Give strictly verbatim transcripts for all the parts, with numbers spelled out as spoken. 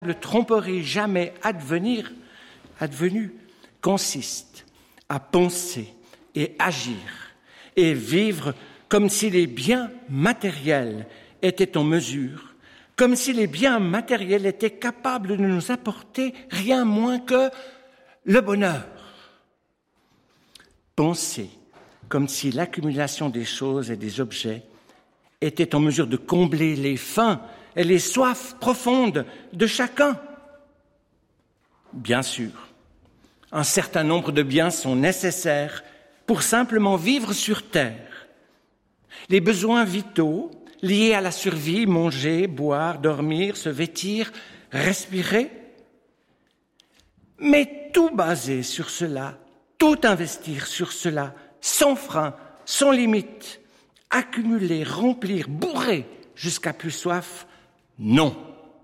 tromperie jamais advenir, advenue consiste à penser et agir et vivre comme si les biens matériels étaient en mesure, comme si les biens matériels étaient capables de nous apporter rien moins que le bonheur. Penser comme si l'accumulation des choses et des objets était en mesure de combler les faims et les soifs profondes de chacun. Bien sûr, un certain nombre de biens sont nécessaires pour simplement vivre sur terre. Les besoins vitaux liés à la survie, manger, boire, dormir, se vêtir, respirer, mais tout baser sur cela, tout investir sur cela, sans frein, sans limite, accumuler, remplir, bourrer jusqu'à plus soif, non.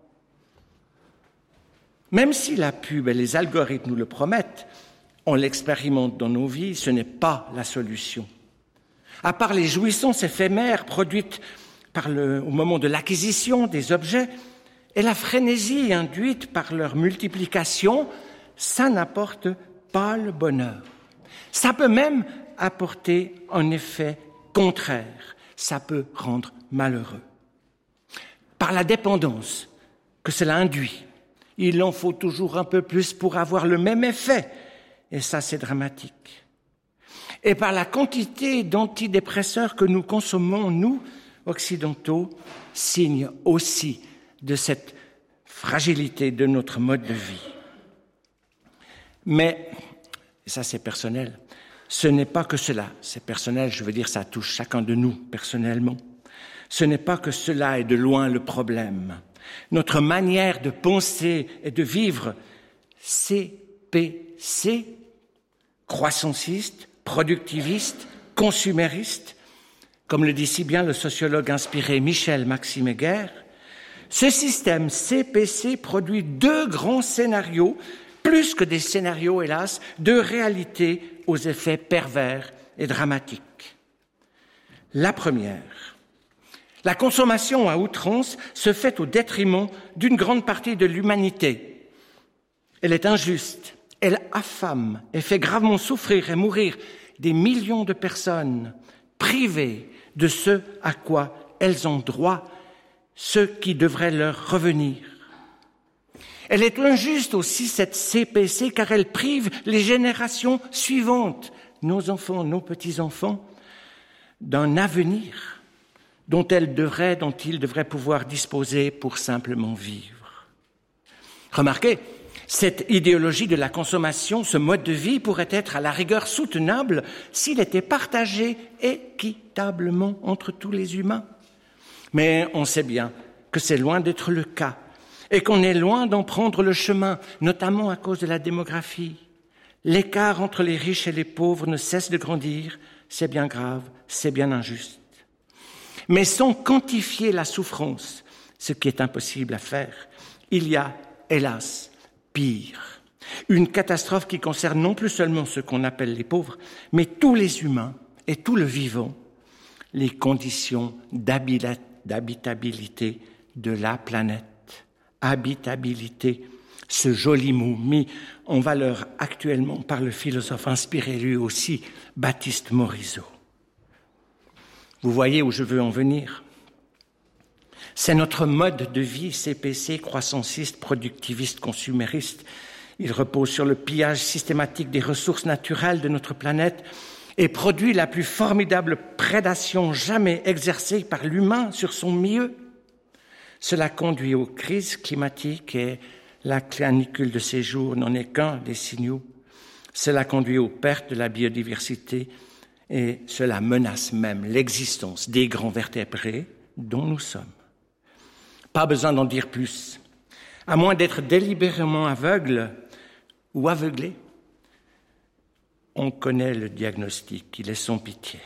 Même si la pub et les algorithmes nous le promettent, on l'expérimente dans nos vies, ce n'est pas la solution. À part les jouissances éphémères produites par le, au moment de l'acquisition des objets et la frénésie induite par leur multiplication, ça n'apporte pas le bonheur. Ça peut même apporter un effet contraire. Ça peut rendre malheureux. Par la dépendance que cela induit, il en faut toujours un peu plus pour avoir le même effet. Et ça, c'est dramatique. Et par la quantité d'antidépresseurs que nous consommons, nous, occidentaux, signe aussi de cette fragilité de notre mode de vie. Mais, et ça c'est personnel, ce n'est pas que cela. C'est personnel, je veux dire, ça touche chacun de nous personnellement. Ce n'est pas que cela est de loin le problème. Notre manière de penser et de vivre, C P C, croissanciste, productiviste, consumériste, comme le dit si bien le sociologue inspiré Michel Maxime Heger, ce système C P C produit deux grands scénarios, plus que des scénarios, hélas, de réalité aux effets pervers et dramatiques. La première, la consommation à outrance se fait au détriment d'une grande partie de l'humanité. Elle est injuste, elle affame et fait gravement souffrir et mourir des millions de personnes privées de ce à quoi elles ont droit, ce qui devrait leur revenir. Elle est injuste aussi, cette C P C, car elle prive les générations suivantes, nos enfants, nos petits-enfants, d'un avenir dont elles devraient, dont ils devraient pouvoir disposer pour simplement vivre. Remarquez, cette idéologie de la consommation, ce mode de vie pourrait être à la rigueur soutenable s'il était partagé équitablement entre tous les humains. Mais on sait bien que c'est loin d'être le cas et qu'on est loin d'en prendre le chemin, notamment à cause de la démographie. L'écart entre les riches et les pauvres ne cesse de grandir, c'est bien grave, c'est bien injuste. Mais sans quantifier la souffrance, ce qui est impossible à faire, il y a, hélas, pire. Une catastrophe qui concerne non plus seulement ceux qu'on appelle les pauvres, mais tous les humains et tout le vivant, les conditions d'habitabilité de la planète. Habitabilité, ce joli mot mis en valeur actuellement par le philosophe inspiré lui aussi, Baptiste Morisot. Vous voyez où je veux en venir. C'est notre mode de vie C P C, croissanciste, productiviste, consumériste. Il repose sur le pillage systématique des ressources naturelles de notre planète et produit la plus formidable prédation jamais exercée par l'humain sur son milieu. Cela conduit aux crises climatiques et la canicule de ces jours n'en est qu'un des signaux. Cela conduit aux pertes de la biodiversité et cela menace même l'existence des grands vertébrés dont nous sommes. Pas besoin d'en dire plus. À moins d'être délibérément aveugle ou aveuglé, on connaît le diagnostic, il est sans pitié.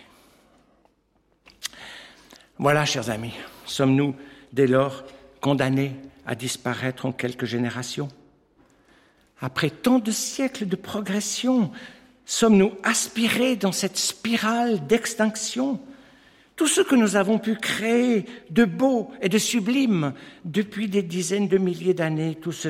Voilà, chers amis, sommes-nous dès lors condamnés à disparaître en quelques générations? Après tant de siècles de progression, sommes-nous aspirés dans cette spirale d'extinction? Tout ce que nous avons pu créer de beau et de sublime depuis des dizaines de milliers d'années, tout ce